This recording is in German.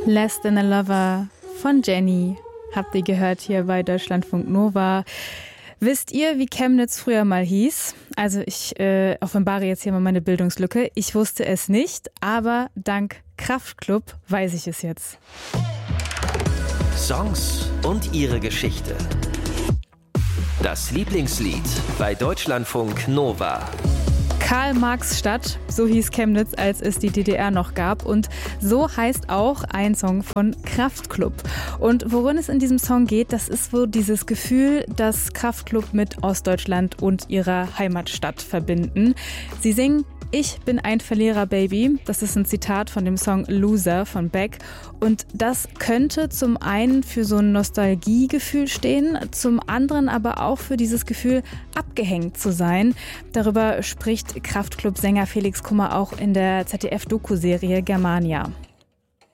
Less Than a Lover von Jenny habt ihr gehört hier bei Deutschlandfunk Nova. Wisst ihr, wie Chemnitz früher mal hieß? Also ich offenbare jetzt hier mal meine Bildungslücke. Ich wusste es nicht, aber dank Kraftklub weiß ich es jetzt. Songs und ihre Geschichte. Das Lieblingslied bei Deutschlandfunk Nova. Karl-Marx-Stadt, so hieß Chemnitz, als es die DDR noch gab. Und so heißt auch ein Song von Kraftklub. Und worin es in diesem Song geht, das ist wohl dieses Gefühl, das Kraftklub mit Ostdeutschland und ihrer Heimatstadt verbinden. Sie singen "Ich bin ein Verlierer, Baby". Das ist ein Zitat von dem Song Loser von Beck. Und das könnte zum einen für so ein Nostalgiegefühl stehen, zum anderen aber auch für dieses Gefühl, abgehängt zu sein. Darüber spricht Kraftklub-Sänger Felix Kummer auch in der ZDF-Doku-Serie Germania.